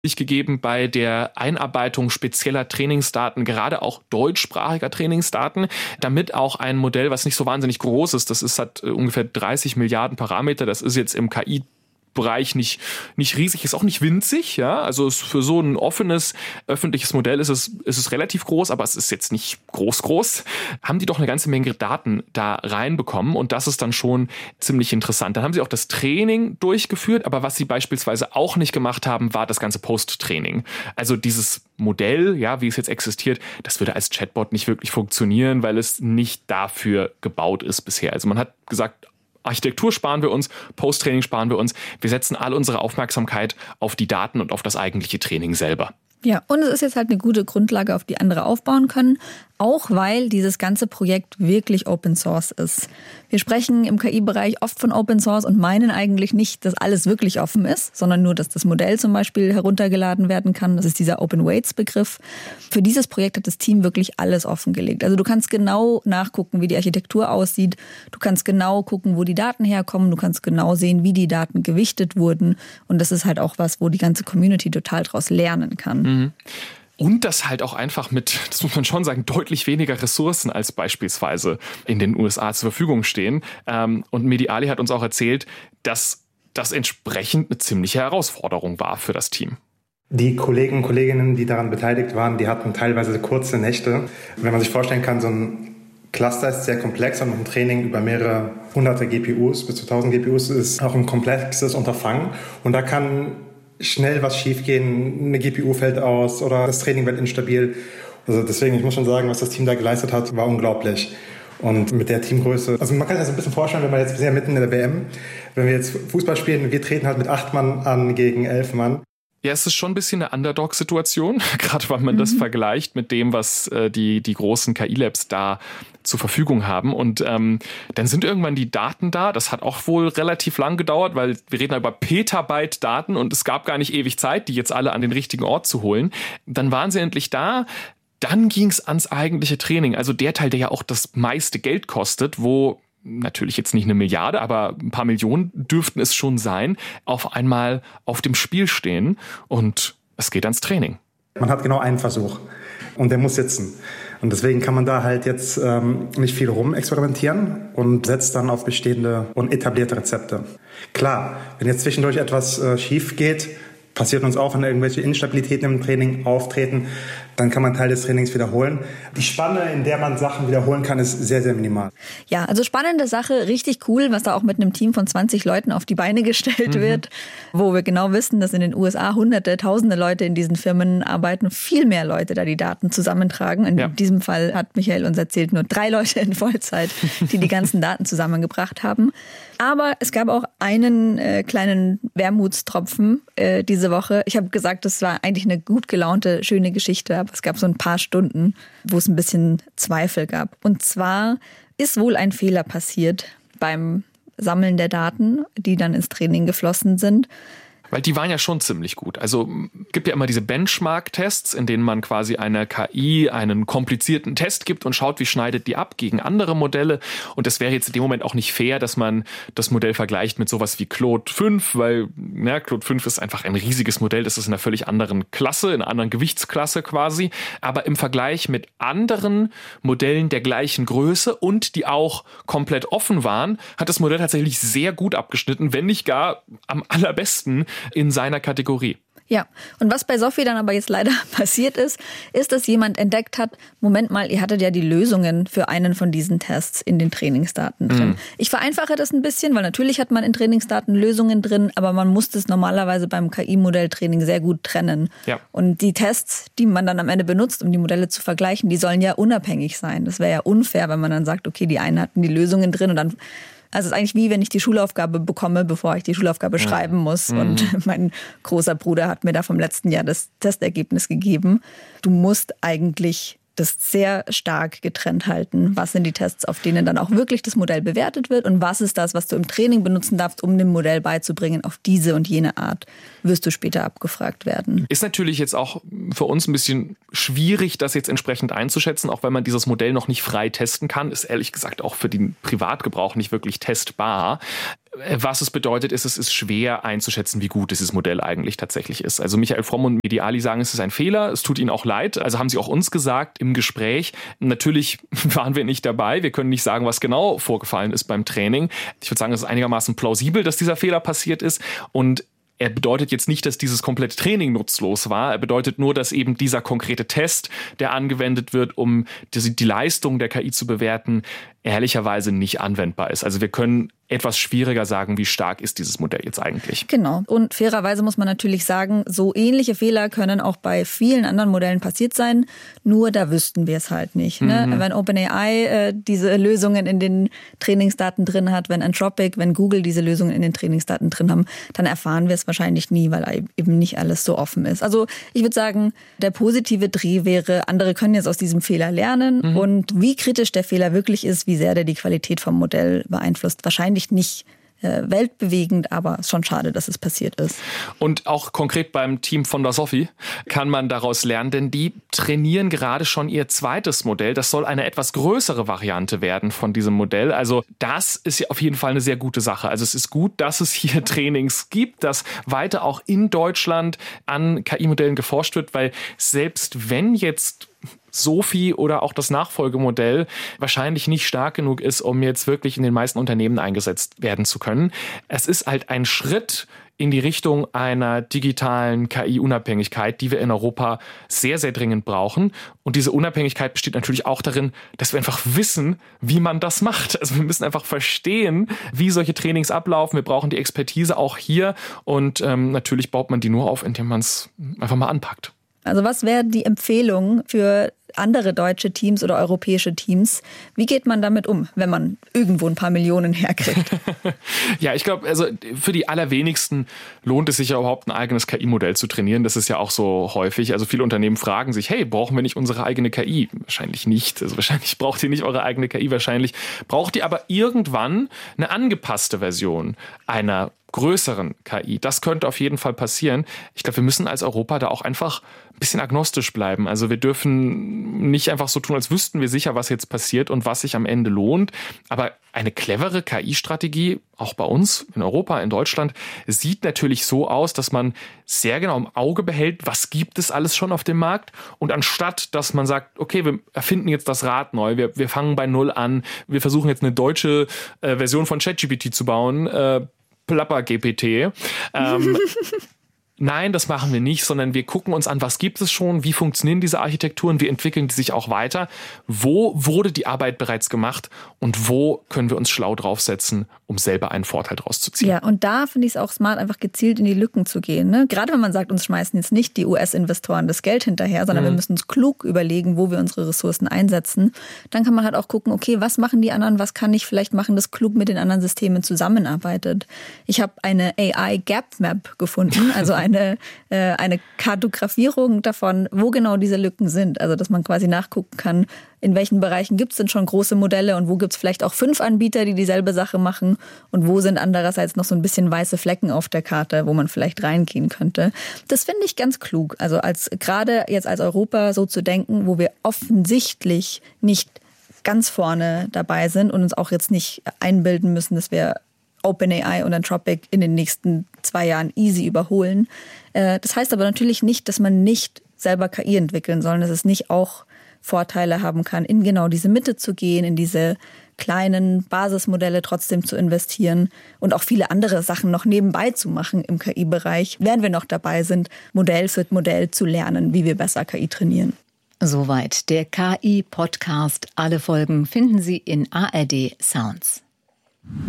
gegeben bei der Einarbeitung spezieller Trainingsdaten, gerade auch deutschsprachiger Trainingsdaten, damit auch ein Modell, was nicht so wahnsinnig groß ist, hat ungefähr 30 Milliarden Parameter, das ist jetzt im KI-Bereich nicht riesig, ist auch nicht winzig, ja, also für so ein offenes öffentliches Modell ist es relativ groß, aber es ist jetzt nicht groß, haben die doch eine ganze Menge Daten da reinbekommen und das ist dann schon ziemlich interessant. Dann haben sie auch das Training durchgeführt, aber was sie beispielsweise auch nicht gemacht haben, war das ganze Post-Training. Also dieses Modell, ja, wie es jetzt existiert, das würde als Chatbot nicht wirklich funktionieren, weil es nicht dafür gebaut ist bisher. Also man hat gesagt, Architektur sparen wir uns, Post-Training sparen wir uns. Wir setzen all unsere Aufmerksamkeit auf die Daten und auf das eigentliche Training selber. Ja, und es ist jetzt halt eine gute Grundlage, auf die andere aufbauen können, auch weil dieses ganze Projekt wirklich Open Source ist. Wir sprechen im KI-Bereich oft von Open Source und meinen eigentlich nicht, dass alles wirklich offen ist, sondern nur, dass das Modell zum Beispiel heruntergeladen werden kann. Das ist dieser Open Weights-Begriff. Für dieses Projekt hat das Team wirklich alles offengelegt. Also du kannst genau nachgucken, wie die Architektur aussieht. Du kannst genau gucken, wo die Daten herkommen. Du kannst genau sehen, wie die Daten gewichtet wurden. Und das ist halt auch was, wo die ganze Community total draus lernen kann. Mhm. Und das halt auch einfach mit, das muss man schon sagen, deutlich weniger Ressourcen als beispielsweise in den USA zur Verfügung stehen. Und Mediali hat uns auch erzählt, dass das entsprechend eine ziemliche Herausforderung war für das Team. Die Kollegen und Kolleginnen, die daran beteiligt waren, die hatten teilweise kurze Nächte. Wenn man sich vorstellen kann, so ein Cluster ist sehr komplex und ein Training über mehrere hunderte GPUs bis zu 1000 GPUs ist auch ein komplexes Unterfangen. Und da kann schnell was schiefgehen, eine GPU fällt aus oder das Training wird instabil. Also deswegen, ich muss schon sagen, was das Team da geleistet hat, war unglaublich. Und mit der Teamgröße, also man kann sich das ein bisschen vorstellen, wenn wir jetzt sehr mitten in der WM, wenn wir jetzt Fußball spielen, wir treten halt mit 8 Mann an gegen 11 Mann. Ja, es ist schon ein bisschen eine Underdog-Situation, gerade weil man das vergleicht mit dem, was die großen KI-Labs da zur Verfügung haben. Und dann sind irgendwann die Daten da. Das hat auch wohl relativ lang gedauert, weil wir reden über Petabyte Daten und es gab gar nicht ewig Zeit, die jetzt alle an den richtigen Ort zu holen. Dann waren sie endlich da. Dann ging es ans eigentliche Training. Also der Teil, der ja auch das meiste Geld kostet, wo natürlich jetzt nicht 1 Milliarde, aber ein paar Millionen dürften es schon sein, auf einmal auf dem Spiel stehen und es geht ans Training. Man hat genau einen Versuch und der muss sitzen. Und deswegen kann man da halt jetzt nicht viel rumexperimentieren und setzt dann auf bestehende und etablierte Rezepte. Klar, wenn jetzt zwischendurch etwas schief geht, passiert uns auch, wenn irgendwelche Instabilitäten im Training auftreten, dann kann man Teil des Trainings wiederholen. Die Spanne, in der man Sachen wiederholen kann, ist sehr, sehr minimal. Ja, also spannende Sache, richtig cool, was da auch mit einem Team von 20 Leuten auf die Beine gestellt wird, wo wir genau wissen, dass in den USA Hunderte, Tausende Leute in diesen Firmen arbeiten, viel mehr Leute da die Daten zusammentragen. In diesem Fall hat Michael uns erzählt, nur 3 Leute in Vollzeit, die ganzen Daten zusammengebracht haben. Aber es gab auch einen kleinen Wermutstropfen diese Woche. Ich habe gesagt, das war eigentlich eine gut gelaunte, schöne Geschichte, aber es gab so ein paar Stunden, wo es ein bisschen Zweifel gab. Und zwar ist wohl ein Fehler passiert beim Sammeln der Daten, die dann ins Training geflossen sind. Weil die waren ja schon ziemlich gut. Also gibt ja immer diese Benchmark-Tests, in denen man quasi einer KI einen komplizierten Test gibt und schaut, wie schneidet die ab gegen andere Modelle. Und das wäre jetzt in dem Moment auch nicht fair, dass man das Modell vergleicht mit sowas wie Claude 5, weil Claude 5 ist einfach ein riesiges Modell, das ist in einer völlig anderen Klasse, in einer anderen Gewichtsklasse quasi. Aber im Vergleich mit anderen Modellen der gleichen Größe und die auch komplett offen waren, hat das Modell tatsächlich sehr gut abgeschnitten, wenn nicht gar am allerbesten in seiner Kategorie. Ja, und was bei Sophie dann aber jetzt leider passiert ist, dass jemand entdeckt hat, Moment mal, ihr hattet ja die Lösungen für einen von diesen Tests in den Trainingsdaten drin. Ich vereinfache das ein bisschen, weil natürlich hat man in Trainingsdaten Lösungen drin, aber man muss das normalerweise beim KI-Modelltraining sehr gut trennen. Ja. Und die Tests, die man dann am Ende benutzt, um die Modelle zu vergleichen, die sollen ja unabhängig sein. Das wäre ja unfair, wenn man dann sagt, okay, die einen hatten die Lösungen drin und dann... Also es ist eigentlich wie, wenn ich die Schulaufgabe bekomme, bevor ich die Schulaufgabe schreiben muss. Und mein großer Bruder hat mir da vom letzten Jahr das Testergebnis gegeben. Du musst eigentlich das sehr stark getrennt halten. Was sind die Tests, auf denen dann auch wirklich das Modell bewertet wird? Und was ist das, was du im Training benutzen darfst, um dem Modell beizubringen, auf diese und jene Art wirst du später abgefragt werden. Ist natürlich jetzt auch für uns ein bisschen schwierig, das jetzt entsprechend einzuschätzen, auch wenn man dieses Modell noch nicht frei testen kann, ist ehrlich gesagt auch für den Privatgebrauch nicht wirklich testbar. Was es bedeutet, ist, es ist schwer einzuschätzen, wie gut dieses Modell eigentlich tatsächlich ist. Also Michael Fromm und Mediali sagen, es ist ein Fehler, es tut ihnen auch leid. Also haben sie auch uns gesagt im Gespräch, natürlich waren wir nicht dabei, wir können nicht sagen, was genau vorgefallen ist beim Training. Ich würde sagen, es ist einigermaßen plausibel, dass dieser Fehler passiert ist, und er bedeutet jetzt nicht, dass dieses komplette Training nutzlos war. Er bedeutet nur, dass eben dieser konkrete Test, der angewendet wird, um die Leistung der KI zu bewerten, ehrlicherweise nicht anwendbar ist. Also wir können etwas schwieriger sagen, wie stark ist dieses Modell jetzt eigentlich. Genau. Und fairerweise muss man natürlich sagen, so ähnliche Fehler können auch bei vielen anderen Modellen passiert sein, nur da wüssten wir es halt nicht. Ne? Wenn OpenAI diese Lösungen in den Trainingsdaten drin hat, wenn Anthropic, wenn Google diese Lösungen in den Trainingsdaten drin haben, dann erfahren wir es wahrscheinlich nie, weil eben nicht alles so offen ist. Also ich würde sagen, der positive Dreh wäre, andere können jetzt aus diesem Fehler lernen, und wie kritisch der Fehler wirklich ist, wie sehr der die Qualität vom Modell beeinflusst, wahrscheinlich nicht weltbewegend, aber schon schade, dass es passiert ist. Und auch konkret beim Team von der Sophie kann man daraus lernen, denn die trainieren gerade schon ihr zweites Modell. Das soll eine etwas größere Variante werden von diesem Modell. Also das ist ja auf jeden Fall eine sehr gute Sache. Also es ist gut, dass es hier Trainings gibt, dass weiter auch in Deutschland an KI-Modellen geforscht wird, weil selbst wenn jetzt Sophie oder auch das Nachfolgemodell wahrscheinlich nicht stark genug ist, um jetzt wirklich in den meisten Unternehmen eingesetzt werden zu können. Es ist halt ein Schritt in die Richtung einer digitalen KI-Unabhängigkeit, die wir in Europa sehr, sehr dringend brauchen. Und diese Unabhängigkeit besteht natürlich auch darin, dass wir einfach wissen, wie man das macht. Also wir müssen einfach verstehen, wie solche Trainings ablaufen. Wir brauchen die Expertise auch hier. Und natürlich baut man die nur auf, indem man es einfach mal anpackt. Also was wäre die Empfehlung für andere deutsche Teams oder europäische Teams? Wie geht man damit um, wenn man irgendwo ein paar Millionen herkriegt? Ja, ich glaube, also für die allerwenigsten lohnt es sich ja überhaupt, ein eigenes KI-Modell zu trainieren. Das ist ja auch so häufig. Also viele Unternehmen fragen sich, hey, brauchen wir nicht unsere eigene KI? Wahrscheinlich nicht. Also wahrscheinlich braucht ihr nicht eure eigene KI. Wahrscheinlich braucht ihr aber irgendwann eine angepasste Version einer größeren KI. Das könnte auf jeden Fall passieren. Ich glaube, wir müssen als Europa da auch einfach ein bisschen agnostisch bleiben. Also wir dürfen nicht einfach so tun, als wüssten wir sicher, was jetzt passiert und was sich am Ende lohnt. Aber eine clevere KI-Strategie, auch bei uns in Europa, in Deutschland, sieht natürlich so aus, dass man sehr genau im Auge behält, was gibt es alles schon auf dem Markt. Und anstatt, dass man sagt, okay, wir erfinden jetzt das Rad neu, wir fangen bei Null an, wir versuchen jetzt eine deutsche Version von ChatGPT zu bauen, Plapper-GPT. Nein, das machen wir nicht, sondern wir gucken uns an, was gibt es schon, wie funktionieren diese Architekturen, wie entwickeln die sich auch weiter, wo wurde die Arbeit bereits gemacht und wo können wir uns schlau draufsetzen, um selber einen Vorteil draus zu ziehen. Ja, und da finde ich es auch smart, einfach gezielt in die Lücken zu gehen. Ne? Gerade wenn man sagt, uns schmeißen jetzt nicht die US-Investoren das Geld hinterher, sondern wir müssen uns klug überlegen, wo wir unsere Ressourcen einsetzen. Dann kann man halt auch gucken, okay, was machen die anderen, was kann ich vielleicht machen, das klug mit den anderen Systemen zusammenarbeitet. Ich habe eine AI-Gap-Map gefunden, also eine Kartografierung davon, wo genau diese Lücken sind. Also dass man quasi nachgucken kann, in welchen Bereichen gibt es denn schon große Modelle und wo gibt es vielleicht auch 5 Anbieter, die dieselbe Sache machen und wo sind andererseits noch so ein bisschen weiße Flecken auf der Karte, wo man vielleicht reingehen könnte. Das finde ich ganz klug. Also gerade jetzt als Europa so zu denken, wo wir offensichtlich nicht ganz vorne dabei sind und uns auch jetzt nicht einbilden müssen, dass wir OpenAI und Anthropic in den nächsten 2 Jahren easy überholen. Das heißt aber natürlich nicht, dass man nicht selber KI entwickeln soll, dass es nicht auch Vorteile haben kann, in genau diese Mitte zu gehen, in diese kleinen Basismodelle trotzdem zu investieren und auch viele andere Sachen noch nebenbei zu machen im KI-Bereich, während wir noch dabei sind, Modell für Modell zu lernen, wie wir besser KI trainieren. Soweit der KI-Podcast. Alle Folgen finden Sie in ARD Sounds.